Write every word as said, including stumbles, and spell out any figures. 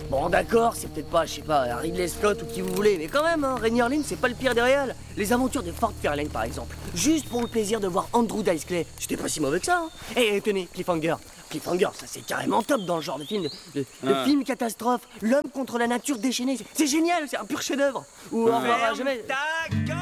Bon, d'accord, c'est peut-être pas, je sais pas, Ridley Scott ou qui vous voulez, mais quand même, hein, Rainier Lane, c'est pas le pire des réals. Les aventures de Fort Fairlane, par exemple. Juste pour le plaisir de voir Andrew Dice Clay. C'était pas si mauvais que ça, hein. Et tenez, Cliffhanger. Cliffhanger, ça c'est carrément top dans le genre de film, de, de, de Ah. film catastrophe. L'homme contre la nature déchaînée, c'est- c'est génial, c'est un pur chef-d'œuvre. Ou on verra jamais.